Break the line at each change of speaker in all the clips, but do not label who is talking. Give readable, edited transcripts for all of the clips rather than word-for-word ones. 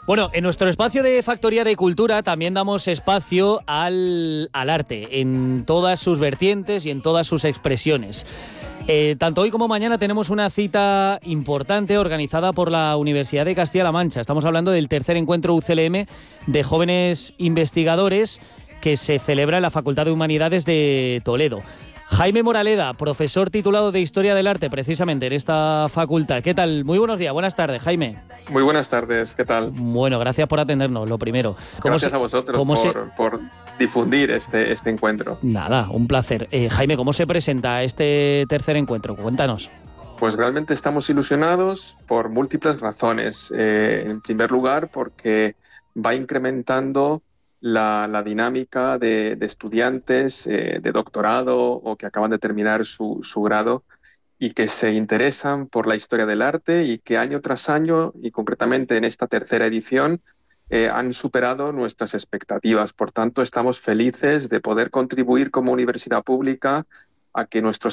Bueno, en nuestro espacio de Factoría de Cultura también damos espacio al arte, en todas sus vertientes y en todas sus expresiones. Tanto hoy como mañana tenemos una cita importante organizada por la Universidad de Castilla-La Mancha. Estamos hablando del tercer encuentro UCLM de jóvenes investigadores que se celebra en la Facultad de Humanidades de Toledo. Jaime Moraleda, profesor titulado de Historia del Arte, precisamente en esta facultad. ¿Qué tal? Muy buenos días, buenas tardes, Jaime.
Muy buenas tardes, ¿qué tal?
Bueno, gracias por atendernos, lo primero.
Gracias a vosotros por difundir este encuentro.
Nada, un placer. Jaime, ¿cómo se presenta este tercer encuentro? Cuéntanos.
Pues realmente estamos ilusionados por múltiples razones. En primer lugar, porque va incrementando la dinámica de estudiantes de doctorado o que acaban de terminar su grado y que se interesan por la historia del arte y que año tras año, y concretamente en esta tercera edición, han superado nuestras expectativas. Por tanto, estamos felices de poder contribuir como universidad pública a que nuestro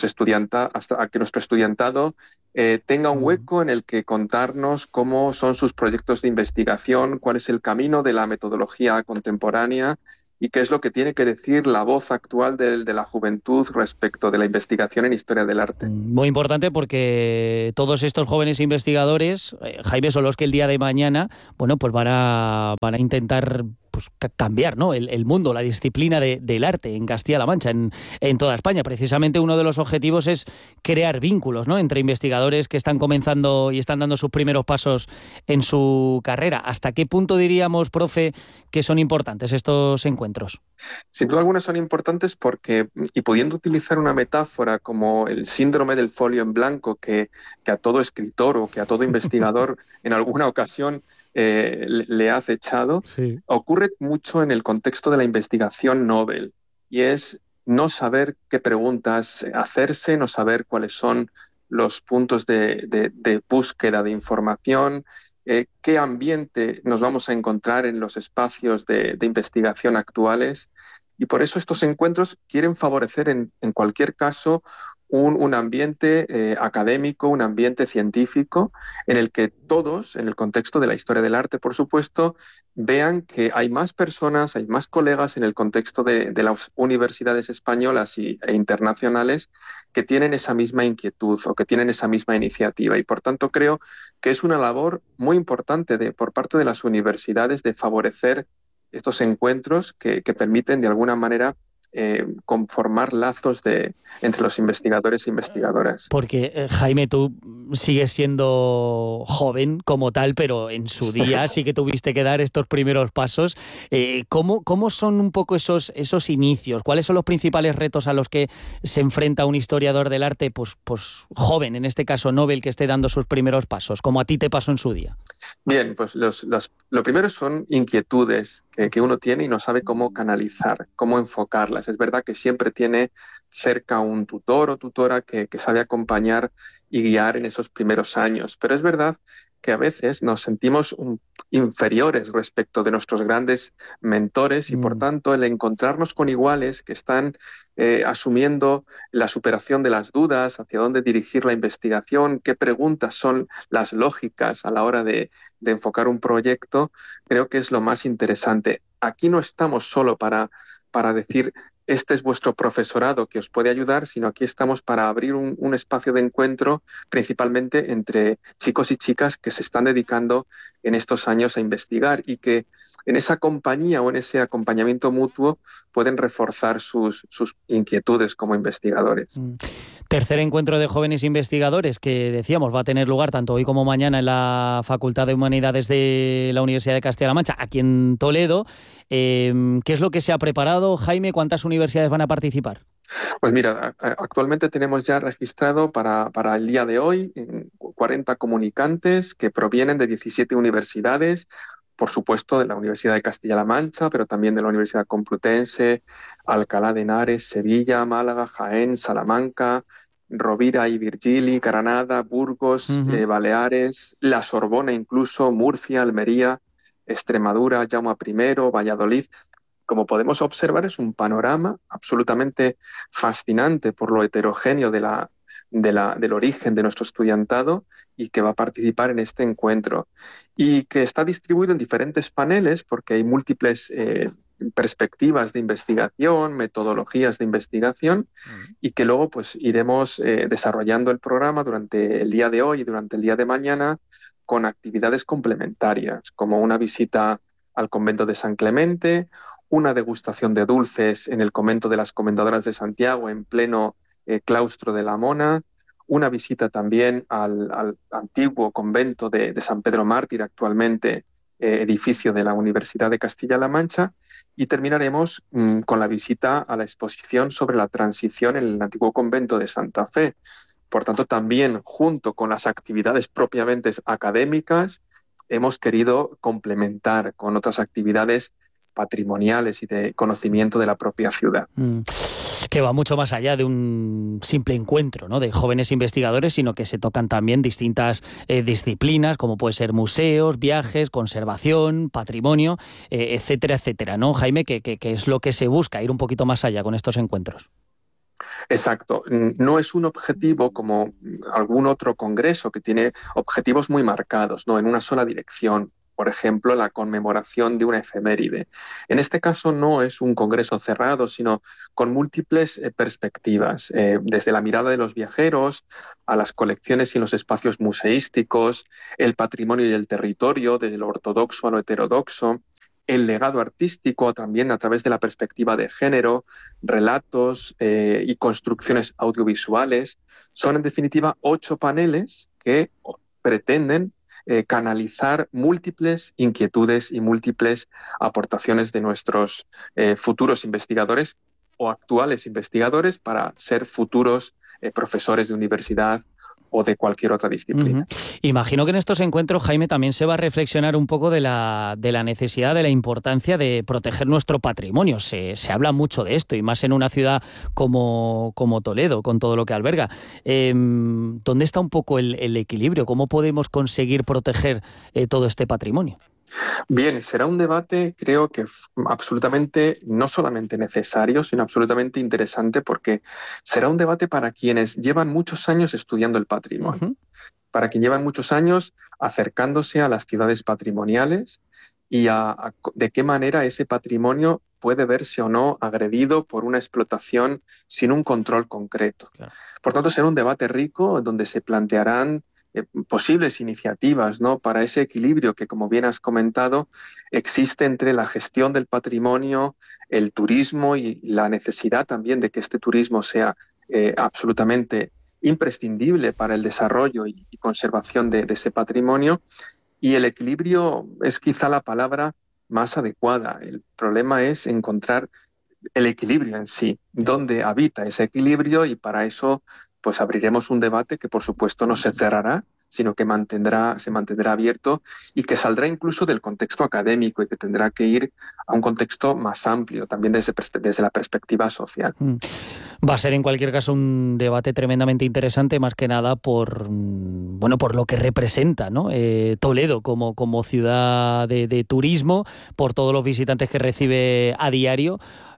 estudiantado tenga un hueco en el que contarnos cómo son sus proyectos de investigación, cuál es el camino de la metodología contemporánea y qué es lo que tiene que decir la voz actual de la juventud respecto de la investigación en historia del arte.
Muy importante porque todos estos jóvenes investigadores, Jaime, son los que el día de mañana, bueno, pues van a intentar pues cambiar, ¿no? el mundo, la disciplina del arte en Castilla-La Mancha, en toda España. Precisamente uno de los objetivos es crear vínculos, ¿no?, entre investigadores que están comenzando y están dando sus primeros pasos en su carrera. ¿Hasta qué punto diríamos, profe, que son importantes estos encuentros?
Sin duda alguna son importantes porque, y pudiendo utilizar una metáfora como el síndrome del folio en blanco que a todo escritor o que a todo investigador en alguna ocasión le ha acechado, sí, ocurre mucho en el contexto de la investigación Nobel, y es no saber qué preguntas hacerse, no saber cuáles son los puntos de búsqueda de información, qué ambiente nos vamos a encontrar en los espacios de investigación actuales. Y por eso estos encuentros quieren favorecer en cualquier caso un ambiente académico, un ambiente científico, en el que todos, en el contexto de la historia del arte, por supuesto, vean que hay más personas, hay más colegas en el contexto de las universidades españolas e internacionales que tienen esa misma inquietud o que tienen esa misma iniciativa. Y por tanto creo que es una labor muy importante por parte de las universidades de favorecer estos encuentros que permiten de alguna manera conformar lazos entre los investigadores e investigadoras.
Porque, Jaime, tú sigues siendo joven como tal, pero en su día sí que tuviste que dar estos primeros pasos. ¿Cómo son un poco esos inicios? ¿Cuáles son los principales retos a los que se enfrenta un historiador del arte, pues joven, en este caso Nobel, que esté dando sus primeros pasos, como a ti te pasó en su día?
Bien, pues lo primero son inquietudes que uno tiene y no sabe cómo canalizar, cómo enfocarlas. Es verdad que siempre tiene cerca un tutor o tutora que sabe acompañar y guiar en esos primeros años, pero es verdad que a veces nos sentimos inferiores respecto de nuestros grandes mentores y por tanto el encontrarnos con iguales que están asumiendo la superación de las dudas, hacia dónde dirigir la investigación, qué preguntas son las lógicas a la hora de enfocar un proyecto, creo que es lo más interesante. Aquí no estamos solo para decir este es vuestro profesorado que os puede ayudar, sino aquí estamos para abrir un espacio de encuentro principalmente entre chicos y chicas que se están dedicando en estos años a investigar y que en esa compañía o en ese acompañamiento mutuo pueden reforzar sus inquietudes como investigadores.
Tercer encuentro de jóvenes investigadores que decíamos va a tener lugar tanto hoy como mañana en la Facultad de Humanidades de la Universidad de Castilla-La Mancha, aquí en Toledo. ¿Qué es lo que se ha preparado, Jaime? ¿Cuántas universidades van a participar?
Pues mira, actualmente tenemos ya registrado para el día de hoy 40 comunicantes que provienen de 17 universidades, por supuesto de la Universidad de Castilla-La Mancha, pero también de la Universidad Complutense, Alcalá de Henares, Sevilla, Málaga, Jaén, Salamanca, Rovira y Virgili, Granada, Burgos, Baleares, La Sorbona incluso, Murcia, Almería, Extremadura, Jaume I, Valladolid. Como podemos observar, es un panorama absolutamente fascinante por lo heterogéneo de del origen de nuestro estudiantado y que va a participar en este encuentro. Y que está distribuido en diferentes paneles porque hay múltiples perspectivas de investigación, metodologías de investigación, y que luego pues iremos desarrollando el programa durante el día de hoy y durante el día de mañana con actividades complementarias, como una visita al convento de San Clemente, una degustación de dulces en el convento de las Comendadoras de Santiago en pleno claustro de la Mona, una visita también al antiguo convento de San Pedro Mártir, actualmente edificio de la Universidad de Castilla-La Mancha, y terminaremos con la visita a la exposición sobre la transición en el antiguo convento de Santa Fe. Por tanto, también junto con las actividades propiamente académicas, hemos querido complementar con otras actividades patrimoniales y de conocimiento de la propia ciudad.
Que va mucho más allá de un simple encuentro, ¿no?, de jóvenes investigadores, sino que se tocan también distintas disciplinas, como puede ser museos, viajes, conservación, patrimonio, etcétera, etcétera, ¿no, Jaime? Que es lo que se busca, ir un poquito más allá con estos encuentros.
Exacto. No es un objetivo como algún otro congreso que tiene objetivos muy marcados, ¿no?, en una sola dirección. Por ejemplo, la conmemoración de una efeméride. En este caso no es un congreso cerrado, sino con múltiples perspectivas, desde la mirada de los viajeros a las colecciones y los espacios museísticos, el patrimonio y el territorio, desde lo ortodoxo a lo heterodoxo, el legado artístico también a través de la perspectiva de género, relatos y construcciones audiovisuales. Son, en definitiva, 8 paneles que pretenden canalizar múltiples inquietudes y múltiples aportaciones de nuestros futuros investigadores o actuales investigadores para ser futuros profesores de universidad o de cualquier otra disciplina.
Imagino que en estos encuentros, Jaime, también se va a reflexionar un poco de la necesidad, de la importancia de proteger nuestro patrimonio. Se habla mucho de esto, y más en una ciudad como Toledo, con todo lo que alberga. ¿Dónde está un poco el equilibrio? ¿Cómo podemos conseguir proteger todo este patrimonio?
Bien, será un debate, creo que absolutamente, no solamente necesario, sino absolutamente interesante, porque será un debate para quienes llevan muchos años estudiando el patrimonio, para quienes llevan muchos años acercándose a las ciudades patrimoniales y de qué manera ese patrimonio puede verse o no agredido por una explotación sin un control concreto. Claro. Por tanto, será un debate rico donde se plantearán posibles iniciativas, ¿no?, para ese equilibrio que, como bien has comentado, existe entre la gestión del patrimonio, el turismo y la necesidad también de que este turismo sea absolutamente imprescindible para el desarrollo y conservación de ese patrimonio. Y el equilibrio es quizá la palabra más adecuada. El problema es encontrar el equilibrio en sí, dónde habita ese equilibrio, y para eso pues abriremos un debate que por supuesto no se cerrará, sino que se mantendrá abierto y que saldrá incluso del contexto académico y que tendrá que ir a un contexto más amplio, también desde la perspectiva social.
Va a ser en cualquier caso un debate tremendamente interesante, más que nada por lo que representa, ¿no?, Toledo como ciudad de turismo, por todos los visitantes que recibe a diario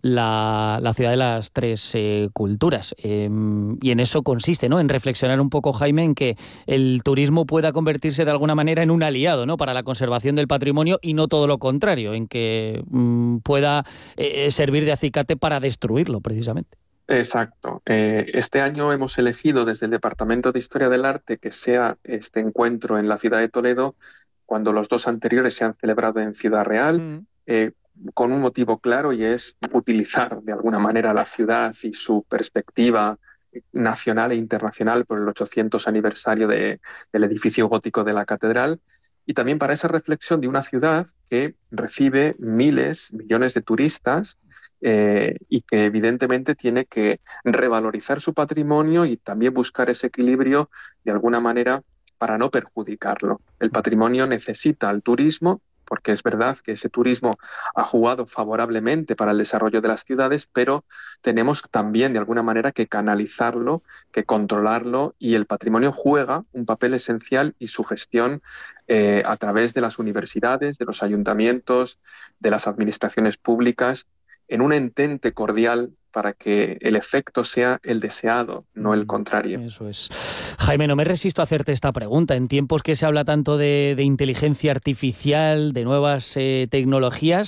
la ciudad de las tres culturas. Y en eso consiste, ¿no?, en reflexionar un poco, Jaime, en que el turismo pueda convertirse de alguna manera en un aliado, ¿no?, para la conservación del patrimonio, y no todo lo contrario, en que pueda servir de acicate para destruirlo, precisamente.
Exacto. Este año hemos elegido desde el Departamento de Historia del Arte que sea este encuentro en la ciudad de Toledo, cuando los 2 anteriores se han celebrado en Ciudad Real, con un motivo claro, y es utilizar de alguna manera la ciudad y su perspectiva nacional e internacional por el 800 aniversario del edificio gótico de la catedral, y también para esa reflexión de una ciudad que recibe millones de turistas, y que evidentemente tiene que revalorizar su patrimonio y también buscar ese equilibrio de alguna manera para no perjudicarlo. El patrimonio necesita al turismo, porque es verdad que ese turismo ha jugado favorablemente para el desarrollo de las ciudades, pero tenemos también de alguna manera que canalizarlo, que controlarlo, y el patrimonio juega un papel esencial, y su gestión a través de las universidades, de los ayuntamientos, de las administraciones públicas, en un entente cordial para que el efecto sea el deseado, no el contrario.
Eso es. Jaime, no me resisto a hacerte esta pregunta. En tiempos que se habla tanto de inteligencia artificial, de nuevas tecnologías,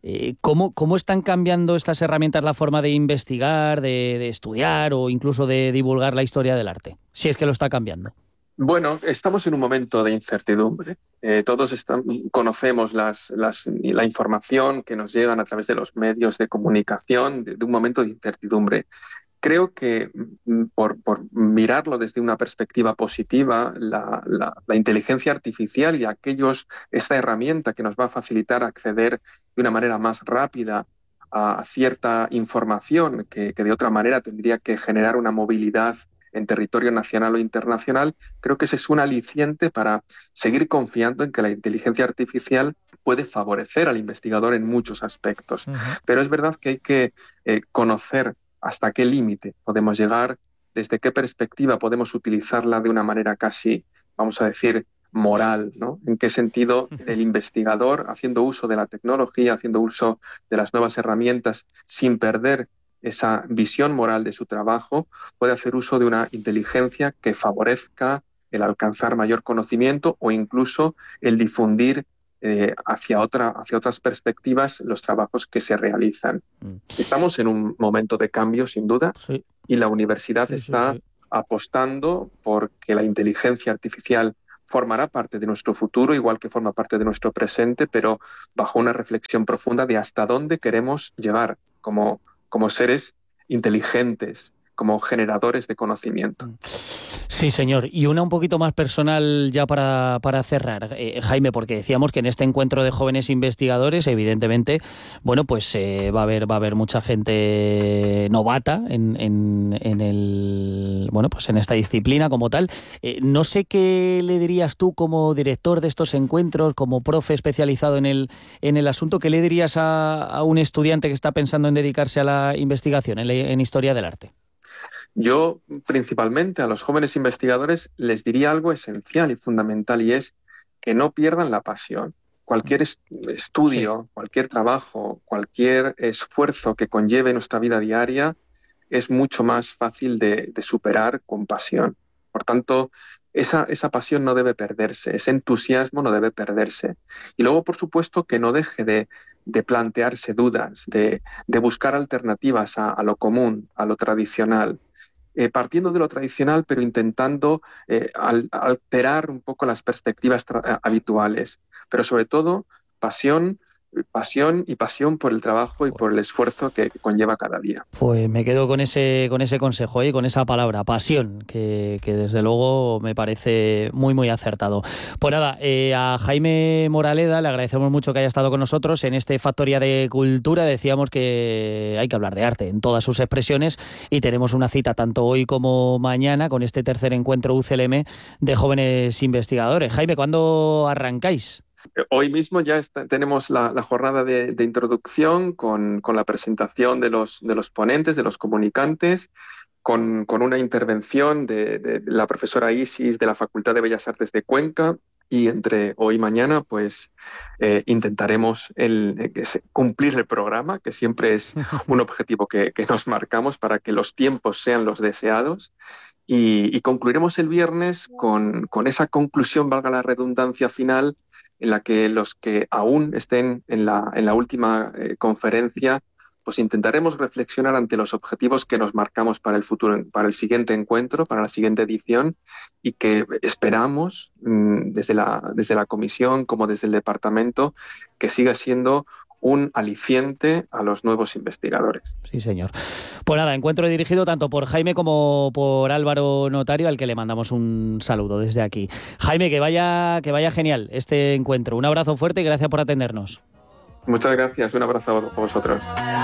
¿cómo están cambiando estas herramientas la forma de investigar, de estudiar o incluso de divulgar la historia del arte? Si es que lo está cambiando.
Bueno, estamos en un momento de incertidumbre. Todos conocemos la información que nos llegan a través de los medios de comunicación de un momento de incertidumbre. Creo que por mirarlo desde una perspectiva positiva, la inteligencia artificial y esta herramienta que nos va a facilitar acceder de una manera más rápida a cierta información que de otra manera tendría que generar una movilidad en territorio nacional o internacional, creo que ese es un aliciente para seguir confiando en que la inteligencia artificial puede favorecer al investigador en muchos aspectos. Uh-huh. Pero es verdad que hay que conocer hasta qué límite podemos llegar, desde qué perspectiva podemos utilizarla de una manera casi, vamos a decir, moral, ¿no? En qué sentido el investigador, haciendo uso de la tecnología, haciendo uso de las nuevas herramientas, sin perder esa visión moral de su trabajo, puede hacer uso de una inteligencia que favorezca el alcanzar mayor conocimiento o incluso el difundir hacia otras perspectivas los trabajos que se realizan. Estamos en un momento de cambio, sin duda, sí. Y la universidad está apostando por que la inteligencia artificial formará parte de nuestro futuro, igual que forma parte de nuestro presente, pero bajo una reflexión profunda de hasta dónde queremos llegar como seres inteligentes, como generadores de conocimiento.
Sí, señor. Y una un poquito más personal ya para cerrar, Jaime, porque decíamos que en este encuentro de jóvenes investigadores, evidentemente, bueno, pues va a haber mucha gente novata en esta disciplina como tal. No sé qué le dirías tú como director de estos encuentros, como profe especializado en el asunto, ¿qué le dirías a un estudiante que está pensando en dedicarse a la investigación en historia del arte?
Yo, principalmente, a los jóvenes investigadores les diría algo esencial y fundamental, y es que no pierdan la pasión. Cualquier estudio, cualquier trabajo, cualquier esfuerzo que conlleve nuestra vida diaria es mucho más fácil de superar con pasión. Por tanto, esa pasión no debe perderse, ese entusiasmo no debe perderse. Y luego, por supuesto, que no deje de plantearse dudas, de buscar alternativas a lo común, a lo tradicional. Partiendo de lo tradicional, pero intentando alterar un poco las perspectivas habituales. Pero sobre todo, pasión por el trabajo y por el esfuerzo que conlleva cada día.
Pues me quedo con ese consejo y con esa palabra, pasión, que desde luego me parece muy, muy acertado. Pues nada, a Jaime Moraleda le agradecemos mucho que haya estado con nosotros en este Factoría de Cultura. Decíamos que hay que hablar de arte en todas sus expresiones y tenemos una cita tanto hoy como mañana con este tercer encuentro UCLM de jóvenes investigadores. Jaime, ¿cuándo arrancáis?
Hoy mismo ya tenemos la jornada de introducción con la presentación de los ponentes, de los comunicantes, con una intervención de la profesora Isis de la Facultad de Bellas Artes de Cuenca, y entre hoy y mañana pues intentaremos cumplir el programa, que siempre es un objetivo que nos marcamos para que los tiempos sean los deseados. Y concluiremos el viernes con esa conclusión, valga la redundancia final, en la que los que aún estén en la última conferencia, pues intentaremos reflexionar ante los objetivos que nos marcamos para el futuro, para el siguiente encuentro, para la siguiente edición, y que esperamos desde la comisión como desde el departamento que siga siendo un aliciente a los nuevos investigadores.
Sí, señor. Pues nada, encuentro dirigido tanto por Jaime como por Álvaro Notario, al que le mandamos un saludo desde aquí. Jaime, que vaya genial este encuentro. Un abrazo fuerte y gracias por atendernos.
Muchas gracias, un abrazo a vosotros.